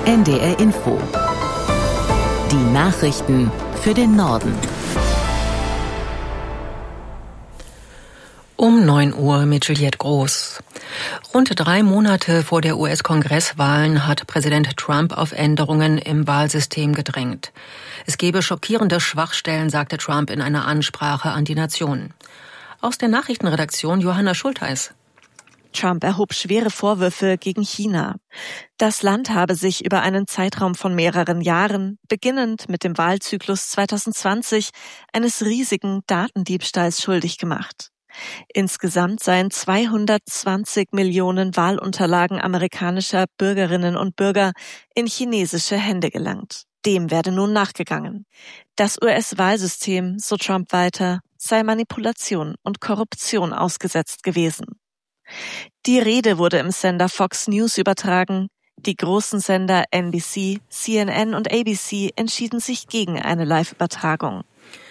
NDR Info. Die Nachrichten für den Norden. Um 9 Uhr mit Juliette Groß. Rund 3 Monate vor der US-Kongresswahlen hat Präsident Trump auf Änderungen im Wahlsystem gedrängt. Es gebe schockierende Schwachstellen, sagte Trump in einer Ansprache an die Nation. Aus der Nachrichtenredaktion Johanna Schultheis. Trump erhob schwere Vorwürfe gegen China. Das Land habe sich über einen Zeitraum von mehreren Jahren, beginnend mit dem Wahlzyklus 2020, eines riesigen Datendiebstahls schuldig gemacht. Insgesamt seien 220 Millionen Wahlunterlagen amerikanischer Bürgerinnen und Bürger in chinesische Hände gelangt. Dem werde nun nachgegangen. Das US-Wahlsystem, so Trump weiter, sei Manipulation und Korruption ausgesetzt gewesen. Die Rede wurde im Sender Fox News übertragen. Die großen Sender NBC, CNN und ABC entschieden sich gegen eine Live-Übertragung.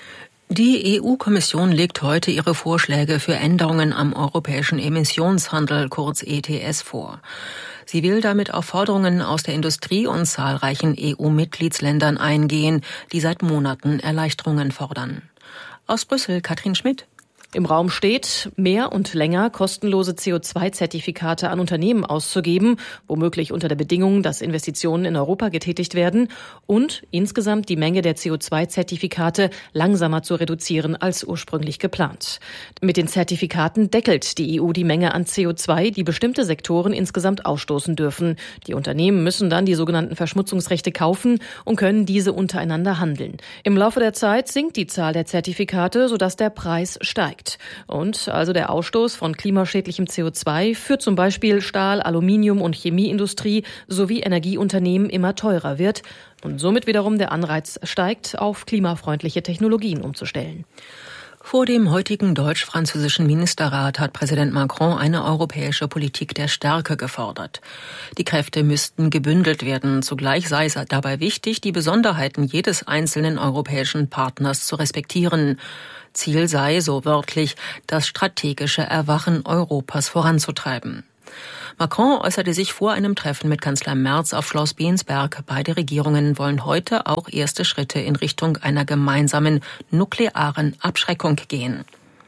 Die EU-Kommission legt heute ihre Vorschläge für Änderungen am europäischen Emissionshandel, kurz ETS, vor. Sie will damit auf Forderungen aus der Industrie und zahlreichen EU-Mitgliedsländern eingehen, die seit Monaten Erleichterungen fordern. Aus Brüssel, Katrin Schmidt. Im Raum steht, mehr und länger kostenlose CO2-Zertifikate an Unternehmen auszugeben, womöglich unter der Bedingung, dass Investitionen in Europa getätigt werden und insgesamt die Menge der CO2-Zertifikate langsamer zu reduzieren als ursprünglich geplant. Mit den Zertifikaten deckelt die EU die Menge an CO2, die bestimmte Sektoren insgesamt ausstoßen dürfen. Die Unternehmen müssen dann die sogenannten Verschmutzungsrechte kaufen und können diese untereinander handeln. Im Laufe der Zeit sinkt die Zahl der Zertifikate, sodass der Preis steigt. Und also der Ausstoß von klimaschädlichem CO2 für zum Beispiel Stahl-, Aluminium- und Chemieindustrie sowie Energieunternehmen immer teurer wird und somit wiederum der Anreiz steigt, auf klimafreundliche Technologien umzustellen. Vor dem heutigen deutsch-französischen Ministerrat hat Präsident Macron eine europäische Politik der Stärke gefordert. Die Kräfte müssten gebündelt werden. Zugleich sei es dabei wichtig, die Besonderheiten jedes einzelnen europäischen Partners zu respektieren. Ziel sei, so wörtlich, das strategische Erwachen Europas voranzutreiben. Macron äußerte sich vor einem Treffen mit Kanzler Merz auf Schloss Bensberg. Beide Regierungen wollen heute auch erste Schritte in Richtung einer gemeinsamen nuklearen Abschreckung gehen.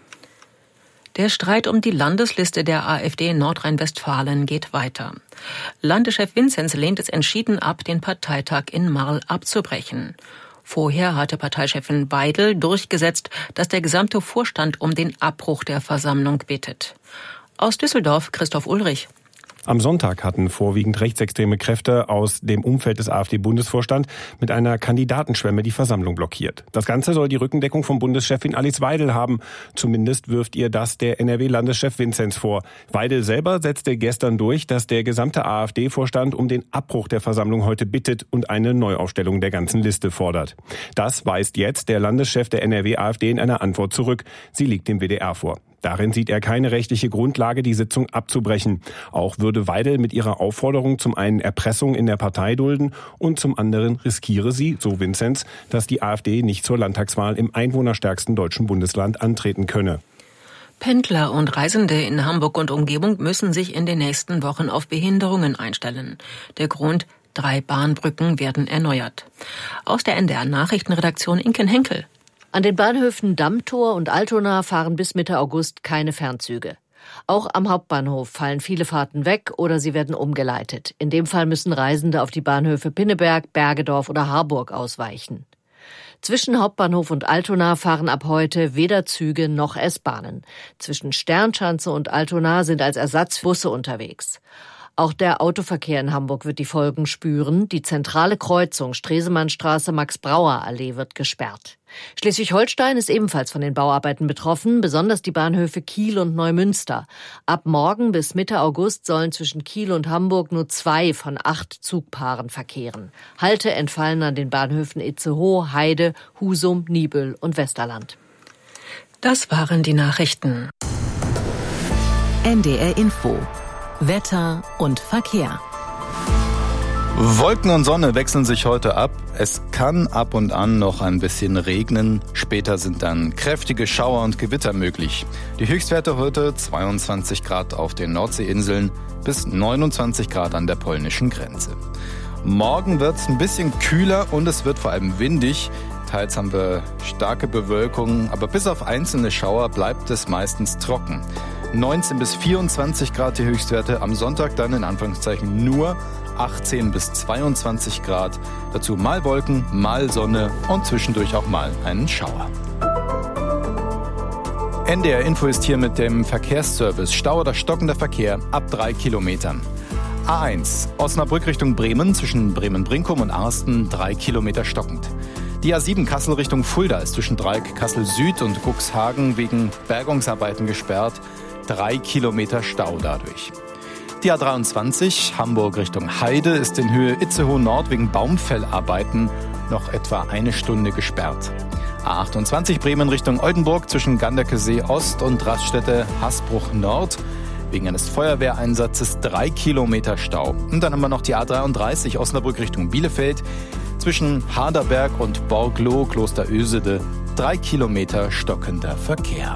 Der Streit um die Landesliste der AfD in Nordrhein-Westfalen geht weiter. Landeschef Vinzenz lehnt es entschieden ab, den Parteitag in Marl abzubrechen. Vorher hatte Parteichefin Weidel durchgesetzt, dass der gesamte Vorstand um den Abbruch der Versammlung bittet. Aus Düsseldorf, Christoph Ulrich. Am Sonntag hatten vorwiegend rechtsextreme Kräfte aus dem Umfeld des AfD-Bundesvorstands mit einer Kandidatenschwemme die Versammlung blockiert. Das Ganze soll die Rückendeckung von Bundeschefin Alice Weidel haben. Zumindest wirft ihr das der NRW-Landeschef Vinzenz vor. Weidel selber setzte gestern durch, dass der gesamte AfD-Vorstand um den Abbruch der Versammlung heute bittet und eine Neuaufstellung der ganzen Liste fordert. Das weist jetzt der Landeschef der NRW-AfD in einer Antwort zurück. Sie liegt dem WDR vor. Darin sieht er keine rechtliche Grundlage, die Sitzung abzubrechen. Auch würde Weidel mit ihrer Aufforderung zum einen Erpressung in der Partei dulden und zum anderen riskiere sie, so Vinzenz, dass die AfD nicht zur Landtagswahl im einwohnerstärksten deutschen Bundesland antreten könne. Pendler und Reisende in Hamburg und Umgebung müssen sich in den nächsten Wochen auf Behinderungen einstellen. Der Grund: 3 Bahnbrücken werden erneuert. Aus der NDR-Nachrichtenredaktion Inken Henkel. An den Bahnhöfen Dammtor und Altona fahren bis Mitte August keine Fernzüge. Auch am Hauptbahnhof fallen viele Fahrten weg oder sie werden umgeleitet. In dem Fall müssen Reisende auf die Bahnhöfe Pinneberg, Bergedorf oder Harburg ausweichen. Zwischen Hauptbahnhof und Altona fahren ab heute weder Züge noch S-Bahnen. Zwischen Sternschanze und Altona sind als Ersatz Busse unterwegs. Auch der Autoverkehr in Hamburg wird die Folgen spüren. Die zentrale Kreuzung Stresemannstraße Max-Brauer-Allee wird gesperrt. Schleswig-Holstein ist ebenfalls von den Bauarbeiten betroffen, besonders die Bahnhöfe Kiel und Neumünster. Ab morgen bis Mitte August sollen zwischen Kiel und Hamburg nur 2 von 8 Zugpaaren verkehren. Halte entfallen an den Bahnhöfen Itzehoe, Heide, Husum, Niebüll und Westerland. Das waren die Nachrichten. NDR Info. Wetter und Verkehr. Wolken und Sonne wechseln sich heute ab. Es kann ab und an noch ein bisschen regnen. Später sind dann kräftige Schauer und Gewitter möglich. Die Höchstwerte heute 22 Grad auf den Nordseeinseln bis 29 Grad an der polnischen Grenze. Morgen wird es ein bisschen kühler und es wird vor allem windig. Teils haben wir starke Bewölkung, aber bis auf einzelne Schauer bleibt es meistens trocken. 19 bis 24 Grad die Höchstwerte, am Sonntag dann in Anführungszeichen nur 18 bis 22 Grad. Dazu mal Wolken, mal Sonne und zwischendurch auch mal einen Schauer. NDR Info ist hier mit dem Verkehrsservice. Stau oder stockender Verkehr ab 3 Kilometern. A1 Osnabrück Richtung Bremen zwischen Bremen-Brinkum und Arsten 3 Kilometer stockend. Die A7 Kassel Richtung Fulda ist zwischen Dreieck Kassel Süd und Cuxhagen wegen Bergungsarbeiten gesperrt. 3 Kilometer Stau dadurch. Die A23 Hamburg Richtung Heide ist in Höhe Itzehoe Nord wegen Baumfellarbeiten noch etwa eine Stunde gesperrt. A28 Bremen Richtung Oldenburg zwischen Ganderkesee Ost und Raststätte Hasbruch Nord. Wegen eines Feuerwehreinsatzes 3 Kilometer Stau. Und dann haben wir noch die A33 Osnabrück Richtung Bielefeld. Zwischen Harderberg und Borgloh, Kloster Ösede, 3 Kilometer stockender Verkehr.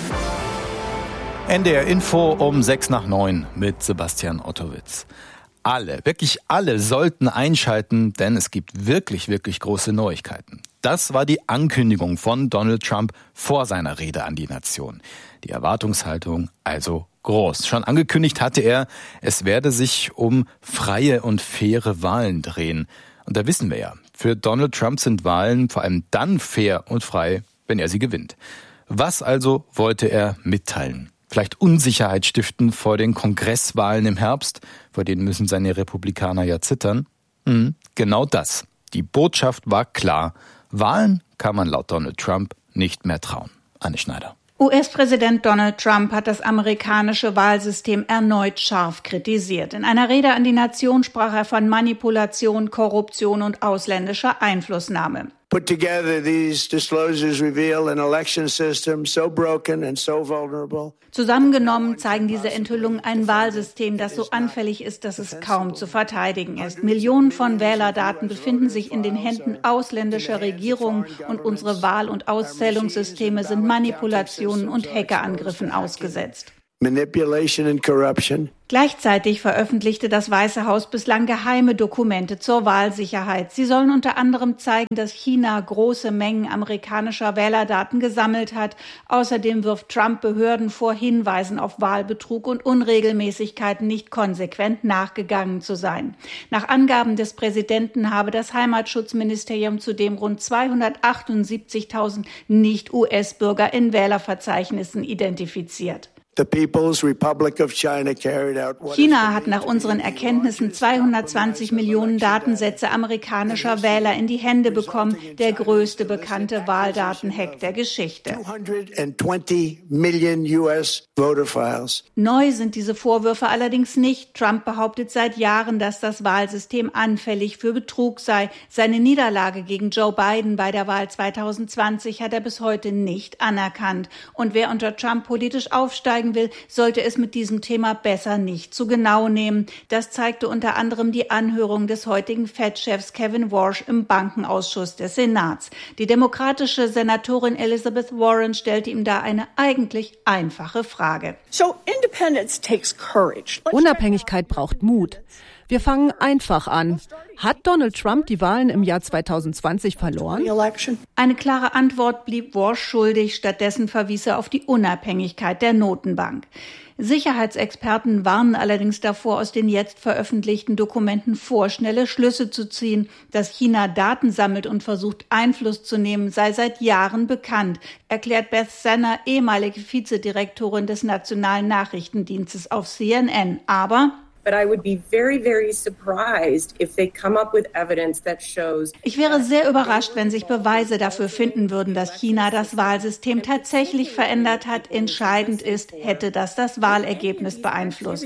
NDR Info um 8:06 mit Sebastian Ottowitz. Alle, wirklich alle sollten einschalten, denn es gibt wirklich, wirklich große Neuigkeiten. Das war die Ankündigung von Donald Trump vor seiner Rede an die Nation. Die Erwartungshaltung also groß. Schon angekündigt hatte er, es werde sich um freie und faire Wahlen drehen. Und da wissen wir ja, für Donald Trump sind Wahlen vor allem dann fair und frei, wenn er sie gewinnt. Was also wollte er mitteilen? Vielleicht Unsicherheit stiften vor den Kongresswahlen im Herbst, vor denen müssen seine Republikaner ja zittern? Genau das. Die Botschaft war klar. Wahlen kann man laut Donald Trump nicht mehr trauen. Anne Schneider. US-Präsident Donald Trump hat das amerikanische Wahlsystem erneut scharf kritisiert. In einer Rede an die Nation sprach er von Manipulation, Korruption und ausländischer Einflussnahme. Put together, these disclosures reveal an election system so broken and so vulnerable. Zusammengenommen zeigen diese Enthüllungen ein Wahlsystem, das so anfällig ist, dass es kaum zu verteidigen ist. Millionen von Wählerdaten befinden sich in den Händen ausländischer Regierungen und unsere Wahl- und Auszählungssysteme sind Manipulationen und Hackerangriffen ausgesetzt. Manipulation and corruption. Gleichzeitig veröffentlichte das Weiße Haus bislang geheime Dokumente zur Wahlsicherheit. Sie sollen unter anderem zeigen, dass China große Mengen amerikanischer Wählerdaten gesammelt hat. Außerdem wirft Trump Behörden vor, Hinweisen auf Wahlbetrug und Unregelmäßigkeiten nicht konsequent nachgegangen zu sein. Nach Angaben des Präsidenten habe das Heimatschutzministerium zudem rund 278.000 Nicht-US-Bürger in Wählerverzeichnissen identifiziert. China hat nach unseren Erkenntnissen 220 Millionen Datensätze amerikanischer Wähler in die Hände bekommen, der größte bekannte Wahldatenhack der Geschichte. 220 Millionen US voter files. Neu sind diese Vorwürfe allerdings nicht. Trump behauptet seit Jahren, dass das Wahlsystem anfällig für Betrug sei. Seine Niederlage gegen Joe Biden bei der Wahl 2020 hat er bis heute nicht anerkannt. Und wer unter Trump politisch aufsteigen will, sollte es mit diesem Thema besser nicht zu genau nehmen. Das zeigte unter anderem die Anhörung des heutigen Fed-Chefs Kevin Warsh im Bankenausschuss des Senats. Die demokratische Senatorin Elizabeth Warren stellte ihm da eine eigentlich einfache Frage. Unabhängigkeit braucht Mut. Wir fangen einfach an. Hat Donald Trump die Wahlen im Jahr 2020 verloren? Eine klare Antwort blieb Warsh schuldig. Stattdessen verwies er auf die Unabhängigkeit der Notenbank. Sicherheitsexperten warnen allerdings davor, aus den jetzt veröffentlichten Dokumenten vorschnelle Schlüsse zu ziehen. Dass China Daten sammelt und versucht, Einfluss zu nehmen, sei seit Jahren bekannt, erklärt Beth Sanner, ehemalige Vizedirektorin des Nationalen Nachrichtendienstes auf CNN. Aber ich wäre sehr überrascht, wenn sich Beweise dafür finden würden, dass China das Wahlsystem tatsächlich verändert hat. Entscheidend ist, hätte das Wahlergebnis beeinflusst.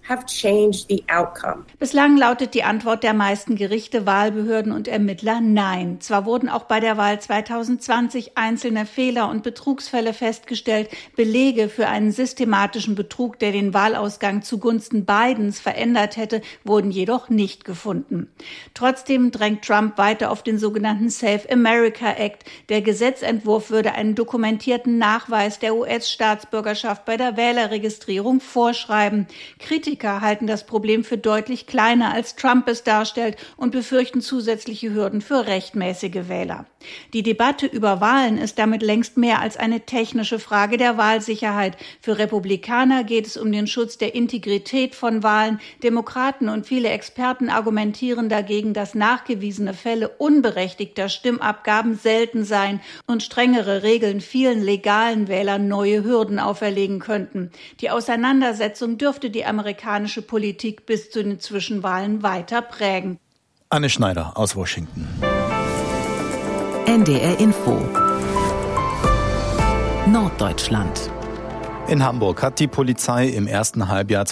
Bislang lautet die Antwort der meisten Gerichte, Wahlbehörden und Ermittler nein. Zwar wurden auch bei der Wahl 2020 einzelne Fehler und Betrugsfälle festgestellt, Belege für einen systematischen Betrug, der den Wahlausgang zugunsten Bidens verändert hätte, wurden jedoch nicht gefunden. Trotzdem drängt Trump weiter auf den sogenannten Save America Act. Der Gesetzentwurf würde einen dokumentierten Nachweis der US-Staatsbürgerschaft bei der Wählerregistrierung vorschreiben. Kritiker halten das Problem für deutlich kleiner, als Trump es darstellt, und befürchten zusätzliche Hürden für rechtmäßige Wähler. Die Debatte über Wahlen ist damit längst mehr als eine technische Frage der Wahlsicherheit. Für Republikaner geht es um den Schutz der Integrität von Wahlen. Demokraten und viele Experten argumentieren dagegen, dass nachgewiesene Fälle unberechtigter Stimmabgaben selten seien und strengere Regeln vielen legalen Wählern neue Hürden auferlegen könnten. Die Auseinandersetzung dürfte die amerikanische Politik bis zu den Zwischenwahlen weiter prägen. Anne Schneider aus Washington. NDR Info Norddeutschland. In Hamburg hat die Polizei im ersten Halbjahr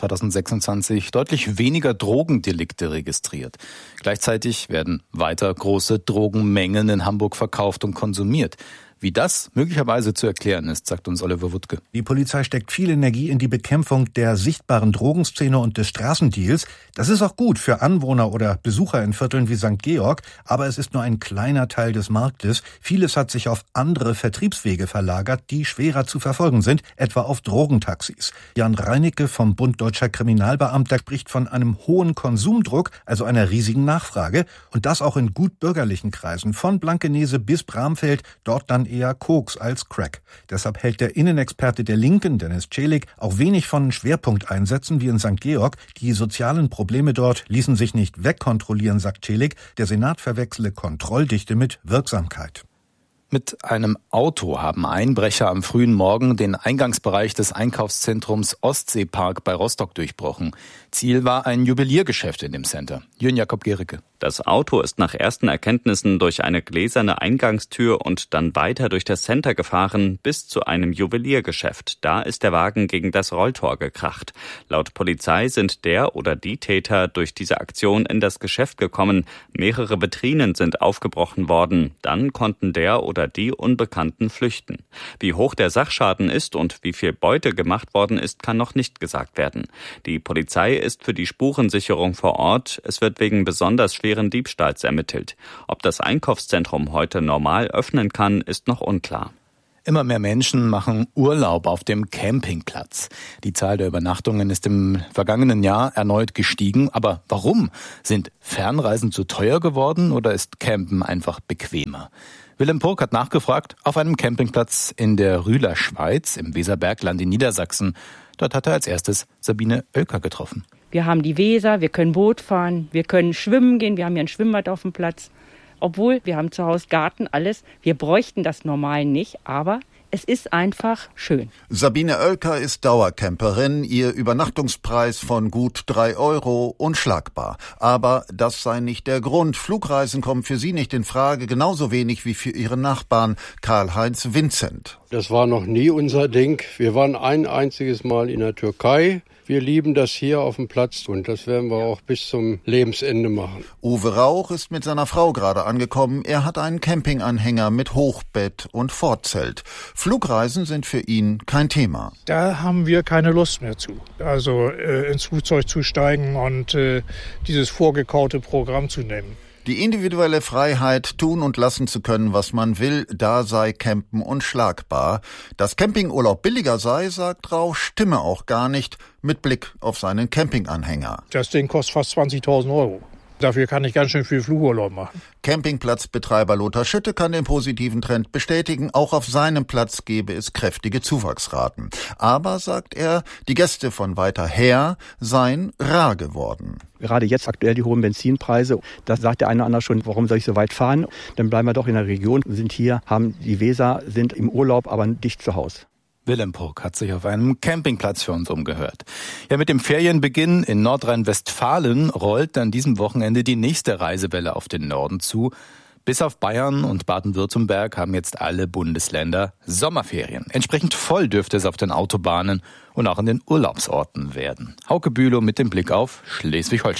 2026 deutlich weniger Drogendelikte registriert. Gleichzeitig werden weiter große Drogenmengen in Hamburg verkauft und konsumiert. Wie das möglicherweise zu erklären ist, sagt uns Oliver Wuttke. Die Polizei steckt viel Energie in die Bekämpfung der sichtbaren Drogenszene und des Straßendeals. Das ist auch gut für Anwohner oder Besucher in Vierteln wie St. Georg, aber es ist nur ein kleiner Teil des Marktes. Vieles hat sich auf andere Vertriebswege verlagert, die schwerer zu verfolgen sind, etwa auf Drogentaxis. Jan Reinicke vom Bund Deutscher Kriminalbeamter spricht von einem hohen Konsumdruck, also einer riesigen Nachfrage, und das auch in gut bürgerlichen Kreisen, von Blankenese bis Bramfeld, dort dann eher Koks als Crack. Deshalb hält der Innenexperte der Linken, Dennis Celik, auch wenig von Schwerpunkteinsätzen wie in St. Georg. Die sozialen Probleme dort ließen sich nicht wegkontrollieren, sagt Celik. Der Senat verwechsle Kontrolldichte mit Wirksamkeit. Mit einem Auto haben Einbrecher am frühen Morgen den Eingangsbereich des Einkaufszentrums Ostseepark bei Rostock durchbrochen. Ziel war ein Juweliergeschäft in dem Center. Jürgen Jakob Gericke. Das Auto ist nach ersten Erkenntnissen durch eine gläserne Eingangstür und dann weiter durch das Center gefahren bis zu einem Juweliergeschäft. Da ist der Wagen gegen das Rolltor gekracht. Laut Polizei sind der oder die Täter durch diese Aktion in das Geschäft gekommen. Mehrere Vitrinen sind aufgebrochen worden. Dann konnten der oder die Unbekannten flüchten. Wie hoch der Sachschaden ist und wie viel Beute gemacht worden ist, kann noch nicht gesagt werden. Die Polizei ist für die Spurensicherung vor Ort. Es wird wegen besonders schweren Diebstahls ermittelt. Ob das Einkaufszentrum heute normal öffnen kann, ist noch unklar. Immer mehr Menschen machen Urlaub auf dem Campingplatz. Die Zahl der Übernachtungen ist im vergangenen Jahr erneut gestiegen. Aber warum? Sind Fernreisen zu teuer geworden oder ist Campen einfach bequemer? Willem Purk hat nachgefragt auf einem Campingplatz in der Rühler Schweiz im Weserbergland in Niedersachsen. Dort hat er als erstes Sabine Oelker getroffen. Wir haben die Weser, wir können Boot fahren, wir können schwimmen gehen, wir haben hier ein Schwimmbad auf dem Platz. Obwohl, wir haben zu Hause Garten, alles. Wir bräuchten das normal nicht, aber es ist einfach schön. Sabine Oelker ist Dauercamperin. Ihr Übernachtungspreis von gut 3 € unschlagbar. Aber das sei nicht der Grund. Flugreisen kommen für sie nicht in Frage, genauso wenig wie für ihren Nachbarn Karl-Heinz Vincent. Das war noch nie unser Ding. Wir waren ein einziges Mal in der Türkei. Wir lieben das hier auf dem Platz und das werden wir auch bis zum Lebensende machen. Uwe Rauch ist mit seiner Frau gerade angekommen. Er hat einen Campinganhänger mit Hochbett und Fortzelt. Flugreisen sind für ihn kein Thema. Da haben wir keine Lust mehr zu. Also ins Flugzeug zu steigen und dieses vorgekaute Programm zu nehmen. Die individuelle Freiheit, tun und lassen zu können, was man will, da sei Campen unschlagbar. Dass Campingurlaub billiger sei, sagt Rauch, stimme auch gar nicht, mit Blick auf seinen Campinganhänger. Das Ding kostet fast 20.000 €. Dafür kann ich ganz schön viel Flugurlaub machen. Campingplatzbetreiber Lothar Schütte kann den positiven Trend bestätigen. Auch auf seinem Platz gebe es kräftige Zuwachsraten. Aber, sagt er, die Gäste von weiter her seien rar geworden. Gerade jetzt aktuell die hohen Benzinpreise, da sagt der eine oder andere schon, warum soll ich so weit fahren? Dann bleiben wir doch in der Region, sind hier, haben die Weser, sind im Urlaub, aber dicht zu Hause. Willem Purk hat sich auf einem Campingplatz für uns umgehört. Ja, mit dem Ferienbeginn in Nordrhein-Westfalen rollt an diesem Wochenende die nächste Reisewelle auf den Norden zu. Bis auf Bayern und Baden-Württemberg haben jetzt alle Bundesländer Sommerferien. Entsprechend voll dürfte es auf den Autobahnen und auch an den Urlaubsorten werden. Hauke Bülow mit dem Blick auf Schleswig-Holstein.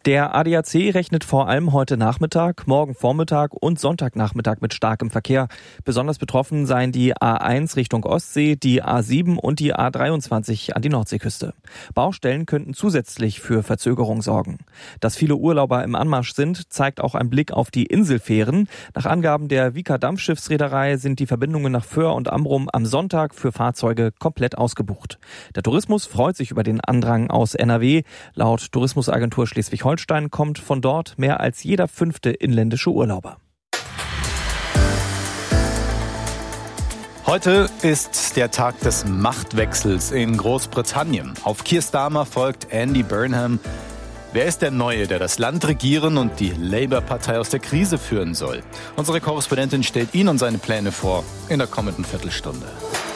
Der ADAC rechnet vor allem heute Nachmittag, morgen Vormittag und Sonntagnachmittag mit starkem Verkehr. Besonders betroffen seien die A1 Richtung Ostsee, die A7 und die A23 an die Nordseeküste. Baustellen könnten zusätzlich für Verzögerung sorgen. Dass viele Urlauber im Anmarsch sind, zeigt auch ein Blick auf die Inselfähren. Nach Angaben der Vika Dampfschiffsreederei sind die Verbindungen nach Föhr und Amrum am Sonntag für Fahrzeuge komplett ausgebucht. Der Tourismus freut sich über den Andrang aus NRW. Laut Tourismusagentur Schleswig-Holstein kommt von dort mehr als jeder 5. inländische Urlauber. Heute ist der Tag des Machtwechsels in Großbritannien. Auf Keir Starmer folgt Andy Burnham. Wer ist der Neue, der das Land regieren und die Labour-Partei aus der Krise führen soll? Unsere Korrespondentin stellt ihn und seine Pläne vor in der kommenden Viertelstunde.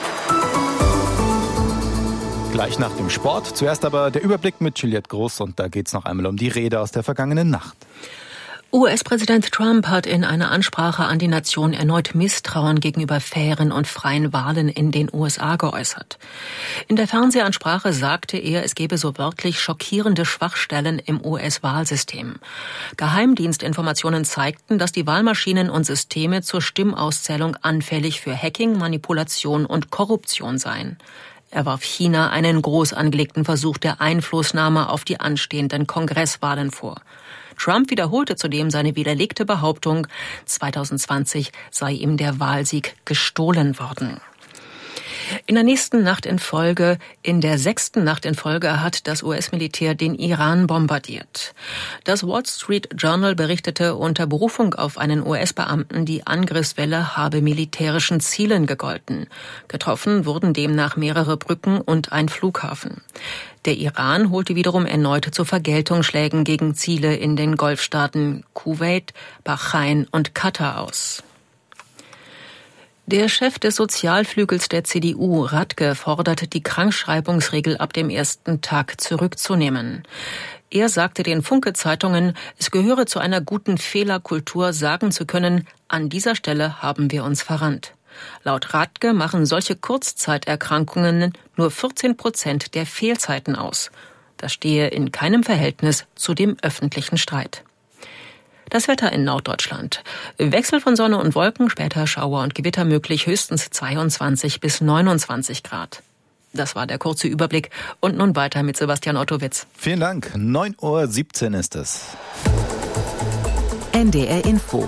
Gleich nach dem Sport. Zuerst aber der Überblick mit Juliette Groß und da geht es noch einmal um die Rede aus der vergangenen Nacht. US-Präsident Trump hat in einer Ansprache an die Nation erneut Misstrauen gegenüber fairen und freien Wahlen in den USA geäußert. In der Fernsehansprache sagte er, es gebe so wörtlich schockierende Schwachstellen im US-Wahlsystem. Geheimdienstinformationen zeigten, dass die Wahlmaschinen und Systeme zur Stimmauszählung anfällig für Hacking, Manipulation und Korruption seien. Er warf China einen groß angelegten Versuch der Einflussnahme auf die anstehenden Kongresswahlen vor. Trump wiederholte zudem seine widerlegte Behauptung, 2020 sei ihm der Wahlsieg gestohlen worden. In der 6. Nacht in Folge hat das US-Militär den Iran bombardiert. Das Wall Street Journal berichtete unter Berufung auf einen US-Beamten, die Angriffswelle habe militärischen Zielen gegolten. Getroffen wurden demnach mehrere Brücken und ein Flughafen. Der Iran holte wiederum erneut zu Vergeltungsschlägen gegen Ziele in den Golfstaaten Kuwait, Bahrain und Katar aus. Der Chef des Sozialflügels der CDU, Radke, fordert, die Krankschreibungsregel ab dem ersten Tag zurückzunehmen. Er sagte den Funke-Zeitungen, es gehöre zu einer guten Fehlerkultur, sagen zu können, an dieser Stelle haben wir uns verrannt. Laut Radke machen solche Kurzzeiterkrankungen nur 14% der Fehlzeiten aus. Das stehe in keinem Verhältnis zu dem öffentlichen Streit. Das Wetter in Norddeutschland. Wechsel von Sonne und Wolken, später Schauer und Gewitter möglich, höchstens 22 bis 29 Grad. Das war der kurze Überblick. Und nun weiter mit Sebastian Ottowitz. Vielen Dank. 9:17 Uhr ist es. NDR Info.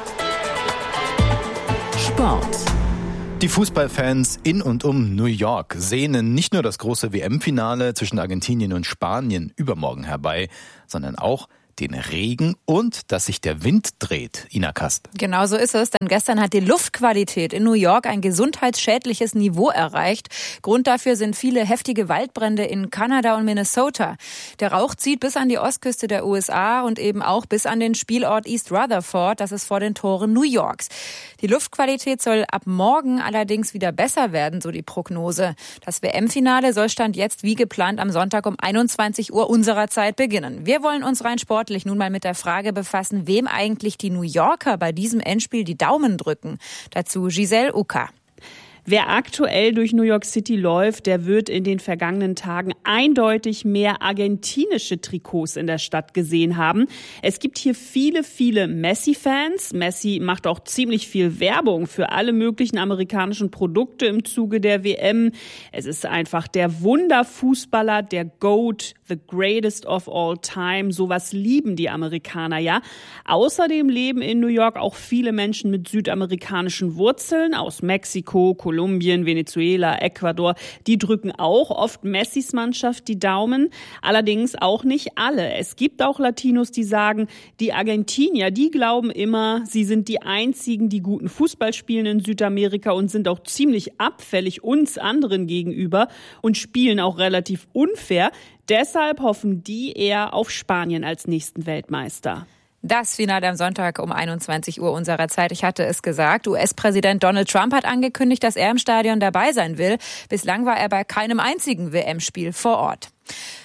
Sport. Die Fußballfans in und um New York sehnen nicht nur das große WM-Finale zwischen Argentinien und Spanien übermorgen herbei, sondern auch den Regen und dass sich der Wind dreht. Ina Kast. Genau so ist es, denn gestern hat die Luftqualität in New York ein gesundheitsschädliches Niveau erreicht. Grund dafür sind viele heftige Waldbrände in Kanada und Minnesota. Der Rauch zieht bis an die Ostküste der USA und eben auch bis an den Spielort East Rutherford, das ist vor den Toren New Yorks. Die Luftqualität soll ab morgen allerdings wieder besser werden, so die Prognose. Das WM-Finale soll Stand jetzt wie geplant am Sonntag um 21 Uhr unserer Zeit beginnen. Wir wollen uns rein sportlich nun mal mit der Frage befassen, wem eigentlich die New Yorker bei diesem Endspiel die Daumen drücken. Dazu Giselle Uka. Wer aktuell durch New York City läuft, der wird in den vergangenen Tagen eindeutig mehr argentinische Trikots in der Stadt gesehen haben. Es gibt hier viele, viele Messi-Fans. Messi macht auch ziemlich viel Werbung für alle möglichen amerikanischen Produkte im Zuge der WM. Es ist einfach der Wunderfußballer, der GOAT, the greatest of all time. Sowas lieben die Amerikaner ja. Außerdem leben in New York auch viele Menschen mit südamerikanischen Wurzeln aus Mexiko, Kolumbien, Venezuela, Ecuador, die drücken auch oft Messis Mannschaft die Daumen, allerdings auch nicht alle. Es gibt auch Latinos, die sagen, die Argentinier, die glauben immer, sie sind die einzigen, die guten Fußball spielen in Südamerika und sind auch ziemlich abfällig uns anderen gegenüber und spielen auch relativ unfair. Deshalb hoffen die eher auf Spanien als nächsten Weltmeister. Das Finale am Sonntag um 21 Uhr unserer Zeit. Ich hatte es gesagt, US-Präsident Donald Trump hat angekündigt, dass er im Stadion dabei sein will. Bislang war er bei keinem einzigen WM-Spiel vor Ort.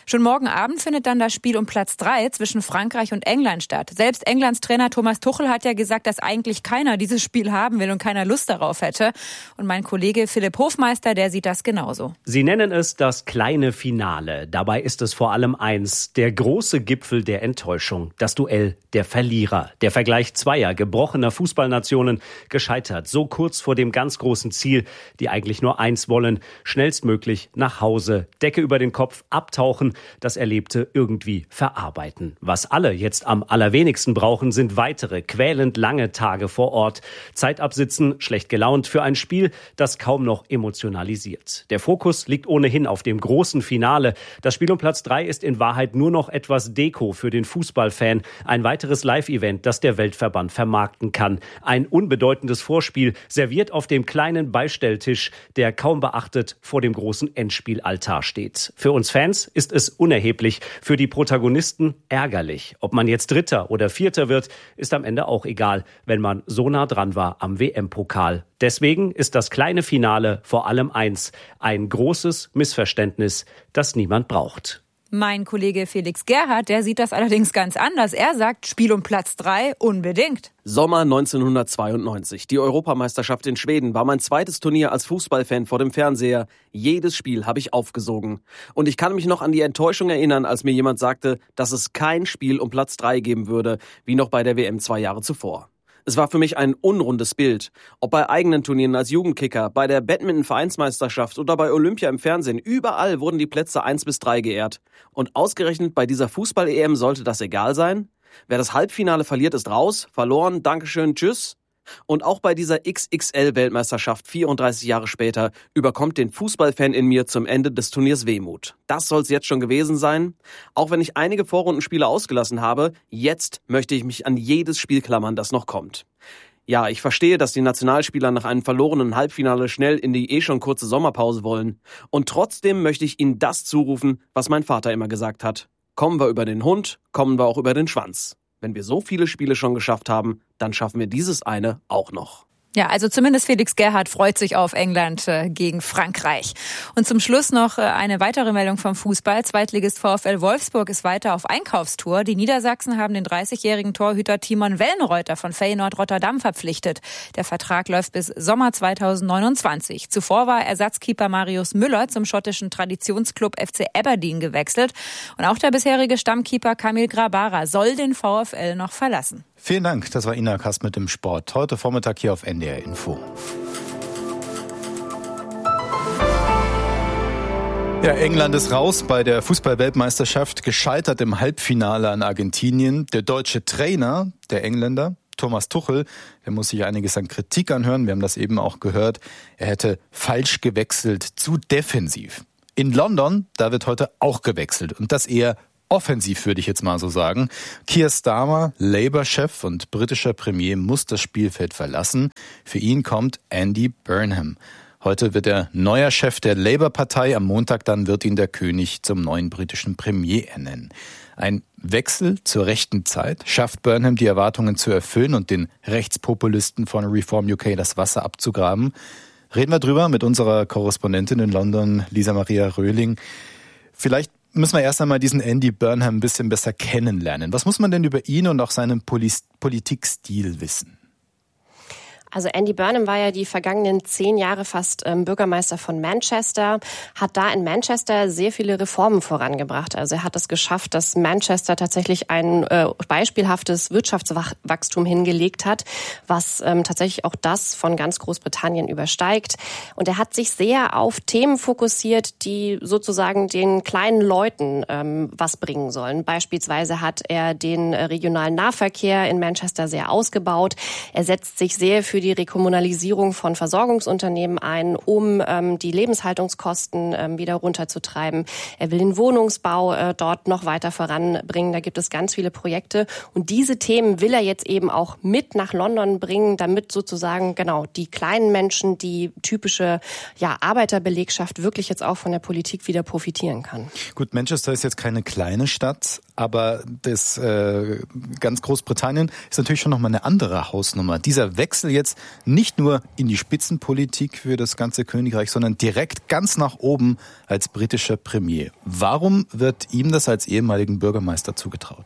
Schon morgen Abend findet dann das Spiel um Platz 3 zwischen Frankreich und England statt. Selbst Englands Trainer Thomas Tuchel hat ja gesagt, dass eigentlich keiner dieses Spiel haben will und keiner Lust darauf hätte. Und mein Kollege Philipp Hofmeister, der sieht das genauso. Sie nennen es das kleine Finale. Dabei ist es vor allem eins, der große Gipfel der Enttäuschung, das Duell der Verlierer. Der Vergleich zweier gebrochener Fußballnationen, gescheitert so kurz vor dem ganz großen Ziel, die eigentlich nur eins wollen, schnellstmöglich nach Hause, Decke über den Kopf, abtauchen, das Erlebte irgendwie verarbeiten. Was alle jetzt am allerwenigsten brauchen, sind weitere, quälend lange Tage vor Ort. Zeit absitzen, schlecht gelaunt für ein Spiel, das kaum noch emotionalisiert. Der Fokus liegt ohnehin auf dem großen Finale. Das Spiel um Platz 3 ist in Wahrheit nur noch etwas Deko für den Fußballfan. Ein weiteres Live-Event, das der Weltverband vermarkten kann. Ein unbedeutendes Vorspiel, serviert auf dem kleinen Beistelltisch, der kaum beachtet vor dem großen Endspielaltar steht. Für uns Fans ist es unerheblich, für die Protagonisten ärgerlich. Ob man jetzt Dritter oder Vierter wird, ist am Ende auch egal, wenn man so nah dran war am WM-Pokal. Deswegen ist das kleine Finale vor allem eins, ein großes Missverständnis, das niemand braucht. Mein Kollege Felix Gerhardt, der sieht das allerdings ganz anders. Er sagt, Spiel um Platz 3 unbedingt. Sommer 1992. Die Europameisterschaft in Schweden war mein zweites Turnier als Fußballfan vor dem Fernseher. Jedes Spiel habe ich aufgesogen. Und ich kann mich noch an die Enttäuschung erinnern, als mir jemand sagte, dass es kein Spiel um Platz 3 geben würde, wie noch bei der WM 2 Jahre zuvor. Es war für mich ein unrundes Bild. Ob bei eigenen Turnieren als Jugendkicker, bei der Badminton-Vereinsmeisterschaft oder bei Olympia im Fernsehen, überall wurden die Plätze 1 bis 3 geehrt. Und ausgerechnet bei dieser Fußball-EM sollte das egal sein? Wer das Halbfinale verliert, ist raus, verloren, Dankeschön, tschüss. Und auch bei dieser XXL-Weltmeisterschaft 34 Jahre später überkommt den Fußballfan in mir zum Ende des Turniers Wehmut. Das soll es jetzt schon gewesen sein. Auch wenn ich einige Vorrundenspiele ausgelassen habe, jetzt möchte ich mich an jedes Spiel klammern, das noch kommt. Ja, ich verstehe, dass die Nationalspieler nach einem verlorenen Halbfinale schnell in die schon kurze Sommerpause wollen. Und trotzdem möchte ich ihnen das zurufen, was mein Vater immer gesagt hat. Kommen wir über den Hund, kommen wir auch über den Schwanz. Wenn wir so viele Spiele schon geschafft haben, dann schaffen wir dieses eine auch noch. Ja, also zumindest Felix Gerhardt freut sich auf England gegen Frankreich. Und zum Schluss noch eine weitere Meldung vom Fußball. Zweitligist VfL Wolfsburg ist weiter auf Einkaufstour. Die Niedersachsen haben den 30-jährigen Torhüter Timon Wellenreuter von Feyenoord Rotterdam verpflichtet. Der Vertrag läuft bis Sommer 2029. Zuvor war Ersatzkeeper Marius Müller zum schottischen Traditionsclub FC Aberdeen gewechselt. Und auch der bisherige Stammkeeper Kamil Grabara soll den VfL noch verlassen. Vielen Dank, das war Ina Kass mit dem Sport. Heute Vormittag hier auf NDR Info. Ja, England ist raus bei der Fußball-Weltmeisterschaft, gescheitert im Halbfinale an Argentinien. Der deutsche Trainer, der Engländer, Thomas Tuchel, der muss sich einiges an Kritik anhören. Wir haben das eben auch gehört. Er hätte falsch gewechselt, zu defensiv. In London, da wird heute auch gewechselt und das eher offensiv, würde ich jetzt mal so sagen. Keir Starmer, Labour-Chef und britischer Premier, muss das Spielfeld verlassen. Für ihn kommt Andy Burnham. Heute wird er neuer Chef der Labour-Partei. Am Montag dann wird ihn der König zum neuen britischen Premier ernennen. Ein Wechsel zur rechten Zeit. Schafft Burnham die Erwartungen zu erfüllen und den Rechtspopulisten von Reform UK das Wasser abzugraben? Reden wir drüber mit unserer Korrespondentin in London, Lisa Maria Röhling. Vielleicht müssen wir erst einmal diesen Andy Burnham ein bisschen besser kennenlernen. Was muss man denn über ihn und auch seinen Politikstil wissen? Also Andy Burnham war ja die vergangenen 10 Jahre fast Bürgermeister von Manchester, hat da in Manchester sehr viele Reformen vorangebracht. Also er hat es geschafft, dass Manchester tatsächlich ein beispielhaftes Wirtschaftswachstum hingelegt hat, was tatsächlich auch das von ganz Großbritannien übersteigt. Und er hat sich sehr auf Themen fokussiert, die sozusagen den kleinen Leuten was bringen sollen. Beispielsweise hat er den regionalen Nahverkehr in Manchester sehr ausgebaut. Er setzt sich sehr für die Rekommunalisierung von Versorgungsunternehmen ein, um die Lebenshaltungskosten wieder runterzutreiben. Er will den Wohnungsbau dort noch weiter voranbringen. Da gibt es ganz viele Projekte. Und diese Themen will er jetzt eben auch mit nach London bringen, damit sozusagen genau die kleinen Menschen, die typische Arbeiterbelegschaft wirklich jetzt auch von der Politik wieder profitieren kann. Gut, Manchester ist jetzt keine kleine Stadt, Aber das ganz Großbritannien ist natürlich schon nochmal eine andere Hausnummer. Dieser Wechsel jetzt nicht nur in die Spitzenpolitik für das ganze Königreich, sondern direkt ganz nach oben als britischer Premier. Warum wird ihm das als ehemaligen Bürgermeister zugetraut?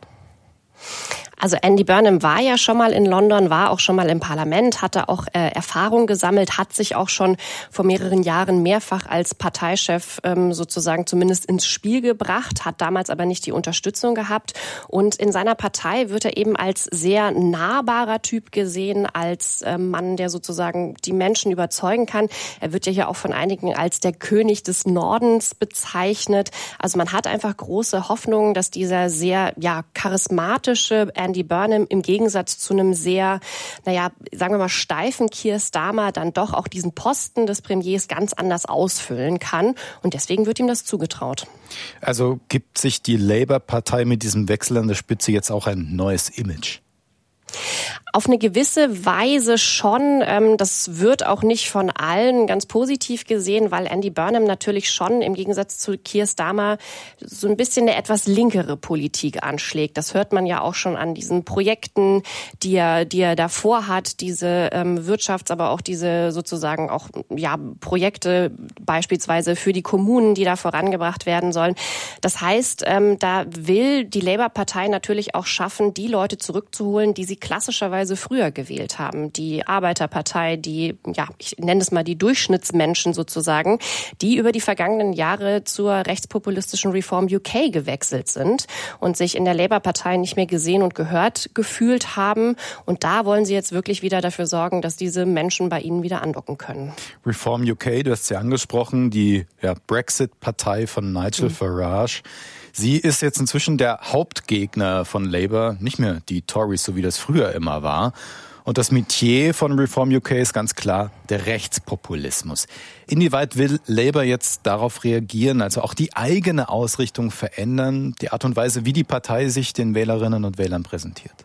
Also Andy Burnham war ja schon mal in London, war auch schon mal im Parlament, hatte auch Erfahrung gesammelt, hat sich auch schon vor mehreren Jahren mehrfach als Parteichef sozusagen zumindest ins Spiel gebracht, hat damals aber nicht die Unterstützung gehabt. Und in seiner Partei wird er eben als sehr nahbarer Typ gesehen, als Mann, der sozusagen die Menschen überzeugen kann. Er wird ja hier auch von einigen als der König des Nordens bezeichnet. Also man hat einfach große Hoffnungen, dass dieser sehr charismatische Andy Burnham im Gegensatz zu einem sehr, sagen wir mal, steifen Keir Starmer dann doch auch diesen Posten des Premiers ganz anders ausfüllen kann. Und deswegen wird ihm das zugetraut. Also gibt sich die Labour-Partei mit diesem Wechsel an der Spitze jetzt auch ein neues Image? Auf eine gewisse Weise schon. Das wird auch nicht von allen ganz positiv gesehen, weil Andy Burnham natürlich schon im Gegensatz zu Keir Starmer so ein bisschen eine etwas linkere Politik anschlägt. Das hört man ja auch schon an diesen Projekten, die er davor hat, diese aber auch diese sozusagen auch Projekte beispielsweise für die Kommunen, die da vorangebracht werden sollen. Das heißt, da will die Labour-Partei natürlich auch schaffen, die Leute zurückzuholen, die sie klassischerweise früher gewählt haben. Die Arbeiterpartei, ich nenne es mal die Durchschnittsmenschen sozusagen, die über die vergangenen Jahre zur rechtspopulistischen Reform UK gewechselt sind und sich in der Labour-Partei nicht mehr gesehen und gehört gefühlt haben. Und da wollen sie jetzt wirklich wieder dafür sorgen, dass diese Menschen bei ihnen wieder andocken können. Reform UK, du hast sie angesprochen, die Brexit-Partei von Nigel Farage. Sie ist jetzt inzwischen der Hauptgegner von Labour, nicht mehr die Tories, so wie das früher immer war. Und das Metier von Reform UK ist ganz klar der Rechtspopulismus. Inwieweit will Labour jetzt darauf reagieren, also auch die eigene Ausrichtung verändern, die Art und Weise, wie die Partei sich den Wählerinnen und Wählern präsentiert?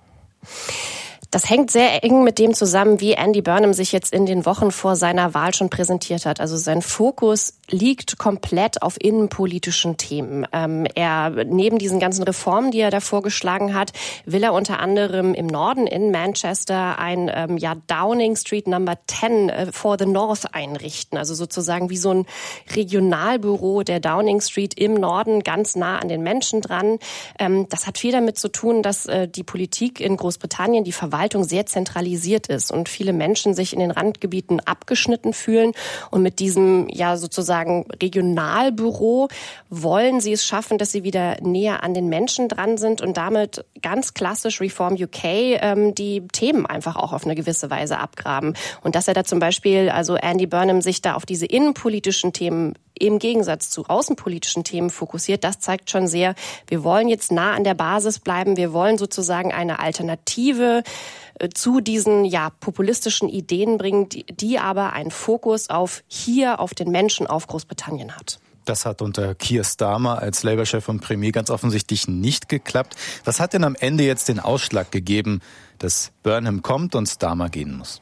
Das hängt sehr eng mit dem zusammen, wie Andy Burnham sich jetzt in den Wochen vor seiner Wahl schon präsentiert hat. Also sein Fokus liegt komplett auf innenpolitischen Themen. Neben diesen ganzen Reformen, die er da vorgeschlagen hat, will er unter anderem im Norden in Manchester ein Downing Street Number 10 for the North einrichten. Also sozusagen wie so ein Regionalbüro der Downing Street im Norden, ganz nah an den Menschen dran. Das hat viel damit zu tun, dass die Politik in Großbritannien, die Verwaltung sehr zentralisiert ist und viele Menschen sich in den Randgebieten abgeschnitten fühlen. Und mit diesem sozusagen Regionalbüro wollen sie es schaffen, dass sie wieder näher an den Menschen dran sind und damit ganz klassisch Reform UK die Themen einfach auch auf eine gewisse Weise abgraben. Und dass er da zum Beispiel, also Andy Burnham, sich da auf diese innenpolitischen Themen im Gegensatz zu außenpolitischen Themen fokussiert, das zeigt schon sehr, wir wollen jetzt nah an der Basis bleiben, wir wollen sozusagen eine Alternative zu diesen populistischen Ideen bringen, die aber einen Fokus auf den Menschen, auf Großbritannien hat. Das hat unter Keir Starmer als Labour-Chef und Premier ganz offensichtlich nicht geklappt. Was hat denn am Ende jetzt den Ausschlag gegeben, dass Burnham kommt und Starmer gehen muss?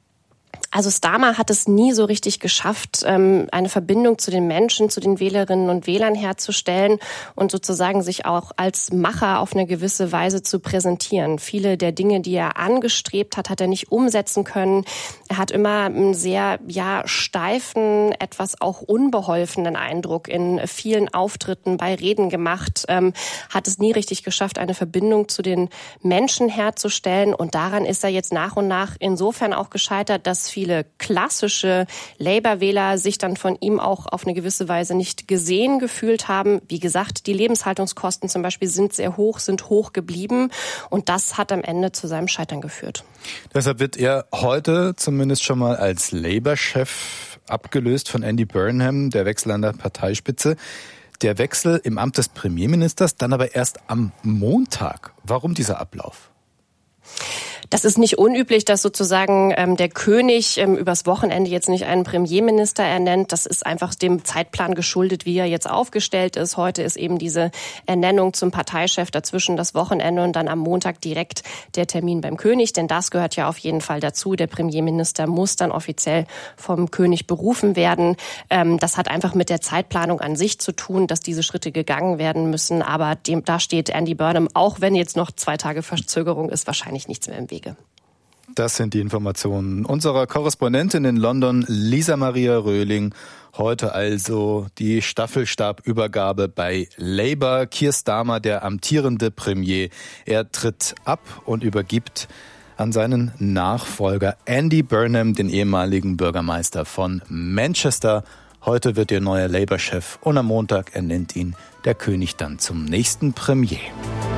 Also Starmer hat es nie so richtig geschafft, eine Verbindung zu den Menschen, zu den Wählerinnen und Wählern herzustellen und sozusagen sich auch als Macher auf eine gewisse Weise zu präsentieren. Viele der Dinge, die er angestrebt hat, hat er nicht umsetzen können. Er hat immer einen sehr steifen, etwas auch unbeholfenen Eindruck in vielen Auftritten bei Reden gemacht, hat es nie richtig geschafft, eine Verbindung zu den Menschen herzustellen. Und daran ist er jetzt nach und nach insofern auch gescheitert, dass viele klassische Labour-Wähler sich dann von ihm auch auf eine gewisse Weise nicht gesehen gefühlt haben. Wie gesagt, die Lebenshaltungskosten zum Beispiel sind sehr hoch, sind hoch geblieben und das hat am Ende zu seinem Scheitern geführt. Deshalb wird er heute zumindest schon mal als Labour-Chef abgelöst von Andy Burnham, der Wechsel an der Parteispitze. Der Wechsel im Amt des Premierministers dann aber erst am Montag. Warum dieser Ablauf? Das ist nicht unüblich, dass sozusagen der König übers Wochenende jetzt nicht einen Premierminister ernennt. Das ist einfach dem Zeitplan geschuldet, wie er jetzt aufgestellt ist. Heute ist eben diese Ernennung zum Parteichef, dazwischen das Wochenende und dann am Montag direkt der Termin beim König. Denn das gehört ja auf jeden Fall dazu. Der Premierminister muss dann offiziell vom König berufen werden. Das hat einfach mit der Zeitplanung an sich zu tun, dass diese Schritte gegangen werden müssen. Aber da steht Andy Burnham, auch wenn jetzt noch 2 Tage Verzögerung ist, wahrscheinlich nichts mehr im Wege. Das sind die Informationen unserer Korrespondentin in London, Lisa Maria Röhling. Heute also die Staffelstabübergabe bei Labour. Keir Starmer, der amtierende Premier, er tritt ab und übergibt an seinen Nachfolger Andy Burnham, den ehemaligen Bürgermeister von Manchester. Heute wird ihr neuer Labour-Chef und am Montag ernennt ihn der König dann zum nächsten Premier.